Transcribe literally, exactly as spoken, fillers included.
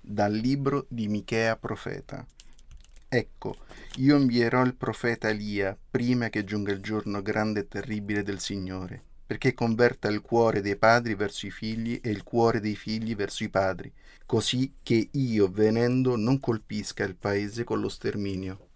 Dal libro di Michea profeta. Ecco, io invierò il profeta Elia prima che giunga il giorno grande e terribile del Signore, perché converta il cuore dei padri verso i figli e il cuore dei figli verso i padri, così che io, venendo, non colpisca il paese con lo sterminio.